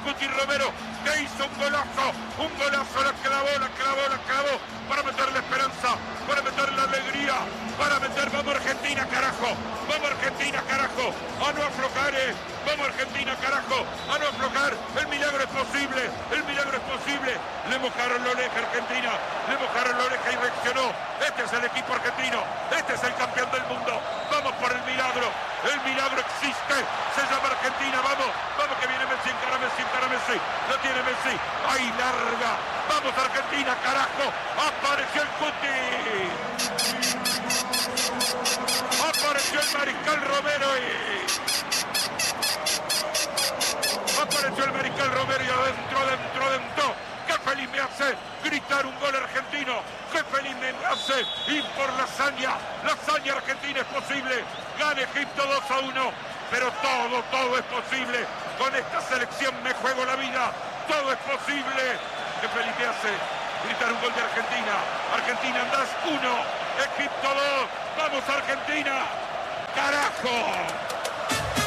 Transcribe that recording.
Cuti Romero, que hizo un golazo, la clavó, para meter la esperanza, para meter la alegría, para meter, vamos Argentina, carajo, a no aflojar, vamos Argentina, carajo, a no aflojar, el milagro es posible, le mojaron la oreja Argentina, y reaccionó, este es el equipo argentino, este es el campeón del mundo, vamos por el milagro existe, se llama Argentina, vamos que viene Messi, encara Messi, lo tiene Messi, ahí larga, vamos Argentina, carajo, apareció el Cuti, apareció el Mariscal Romero y adentro, qué feliz me hace gritar un gol argentino, qué feliz me hace ir por la hazaña argentina es posible, gana Egipto 2-1, pero todo es posible, con esta selección me juego la vida, todo es posible, qué feliz me hace gritar un gol de Argentina andás 1, Egipto 2, vamos Argentina, carajo.